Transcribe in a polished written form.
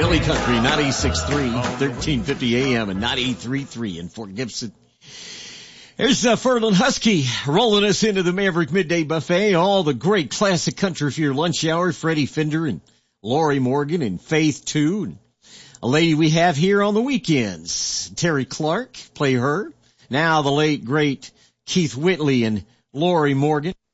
Philly Country, 96.3, 1350 AM and 98.3 in Fort Gibson. There's Ferdinand Husky rolling us into the Maverick Midday Buffet. All the great classic country for your lunch hour. Freddie Fender and Lori Morgan and Faith too. And a lady we have here on the weekends, Terry Clark, play her. Now the late great Keith Whitley and Lori Morgan.